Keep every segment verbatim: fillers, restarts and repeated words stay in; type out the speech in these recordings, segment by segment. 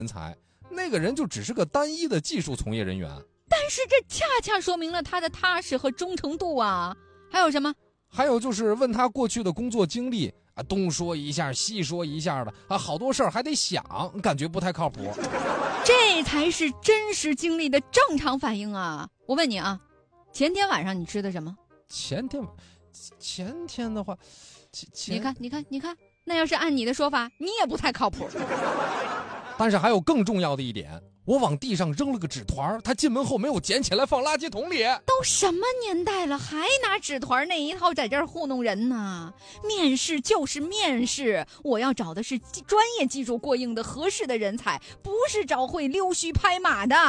人才，那个人就只是个单一的技术从业人员。 但是这恰恰说明了他的踏实和忠诚度啊。还有什么？ 还有就是问他过去的工作经历啊，东说一下西说一下的啊，好多事儿还得想，感觉不太靠谱。 这才是真实经历的正常反应啊！我问你啊，前天晚上你吃的什么？ 前天，前天的话，前你看，你看，你看，那要是按你的说法，你也不太靠谱。 但是还有更重要的一点，我往地上扔了个纸团，他进门后没有捡起来放垃圾桶里。 都什么年代了，还拿纸团那一套在这儿糊弄人呢？面试就是面试，我要找的是专业技术过硬的合适的人才，不是找会溜须拍马的。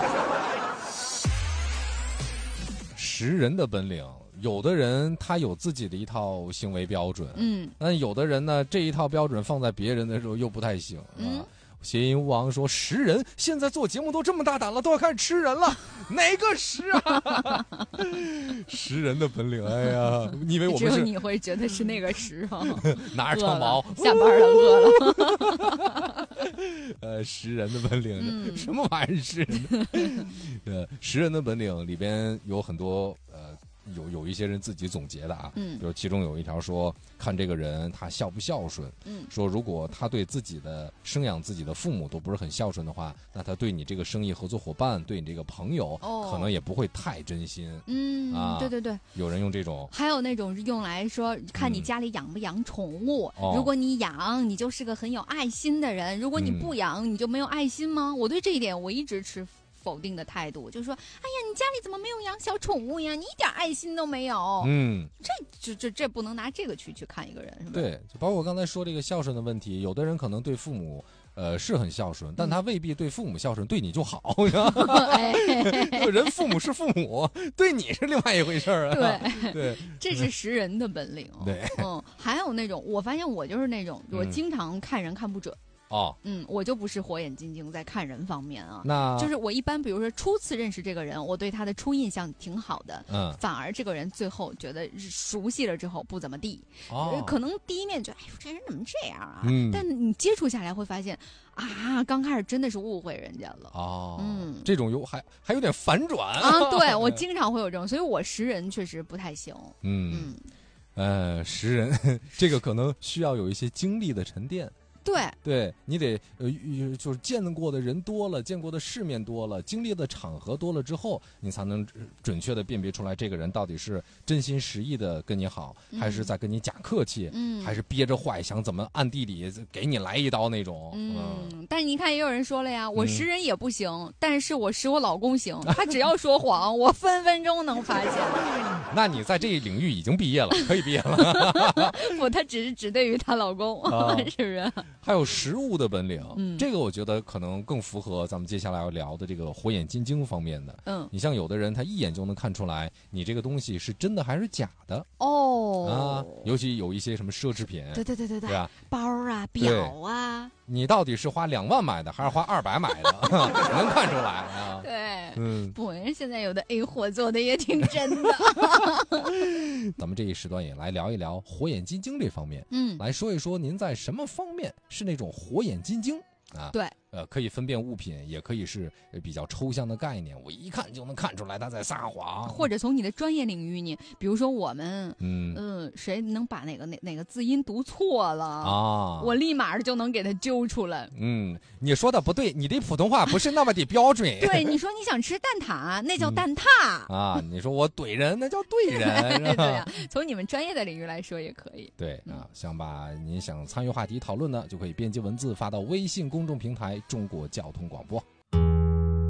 识人的本领，有的人他有自己的一套行为标准， 嗯， 但有的人呢，这一套标准放在别人的时候又不太行。嗯。啊谐音吴王说识人，现在做节目都这么大胆了，都要开始吃人了，哪个识啊？识人的本领，哎呀，你以为我们是？ 只有你会觉得是那个识啊？ 拿着长矛， 下班了，饿了。 呃，识人的本领，嗯、什么玩意儿识人的？呃，识人的本领里边有很多呃。有有一些人自己总结的啊，嗯，比如其中有一条说，看这个人他孝不孝顺，嗯，说如果他对自己的生养自己的父母都不是很孝顺的话，那他对你这个生意合作伙伴，对你这个朋友，哦，可能也不会太真心， 嗯啊，对对对， 有人用这种， 还有那种用来说看你家里养不养宠物，嗯，如果你养，你就是个很有爱心的人；如果你不养，嗯，你就没有爱心吗？我对这一点我一直持否定的态度，就是说，哎呀，你家里怎么没有养小宠物呀？你一点爱心都没有。嗯，这这这这不能拿这个去去看一个人，是吧？ 对，就包括我刚才说这个孝顺的问题，有的人可能对父母呃是很孝顺，但他未必对父母孝顺，对你就好。哎，人父母是父母，对你是另外一回事儿啊。 对对， 这是识人的本领。 对， 嗯，还有那种，我发现我就是那种，我经常看人看不准。哦，嗯，我就不是火眼金睛在看人方面啊，那就是我一般比如说初次认识这个人，我对他的初印象挺好的，嗯，反而这个人最后觉得熟悉了之后不怎么地，哦，可能第一面觉得哎呦这人怎么这样啊，嗯，但你接触下来会发现啊，刚开始真的是误会人家了，哦，嗯， 这种有还还有点反转啊，对我经常会有这种，所以我识人确实不太行， 嗯嗯，呃，识人这个可能需要有一些经历的沉淀。 对， 对你得呃，就是见过的人多了，见过的世面多了，经历的场合多了之后，你才能准确的辨别出来这个人到底是真心实意的跟你好，嗯，还是在跟你假客气，嗯，还是憋着坏想怎么暗地里给你来一刀那种。嗯， 嗯，但是你看也有人说了呀，我识人也不行，嗯，但是我识我老公行，他只要说谎，我分分钟能发现。 那你在这一领域已经毕业了，可以毕业了。 不，他只是只对于她老公，啊，是不是？ 还有识物的本领，嗯，这个我觉得可能更符合咱们接下来要聊的这个火眼金睛方面的。嗯，你像有的人他一眼就能看出来你这个东西是真的还是假的。哦，啊，尤其有一些什么奢侈品， 对对对对对， 对吧？ 包啊，表啊， 你到底是花两万买的还是花二百买的，能看出来啊。 对，嗯，不，人现在有的 A 货做的也挺真的。 咱们这一时段也来聊一聊火眼金睛这方面，嗯，来说一说您在什么方面是那种火眼金睛啊？ 对， 呃，可以分辨物品，也可以是比较抽象的概念，我一看就能看出来他在撒谎。 或者从你的专业领域，你比如说我们，嗯嗯、呃，谁能把哪个哪哪个字音读错了啊？我立马就能给他揪出来。 嗯，你说的不对，你的普通话不是那么的标准。 对，你说你想吃蛋挞，那叫蛋挞、 嗯、啊。你说我怼人，那叫怼人。 对呀、啊，从你们专业的领域来说也可以。 对啊，想把您想参与话题讨论的，就可以编辑文字发到微信公众平台中国交通广播。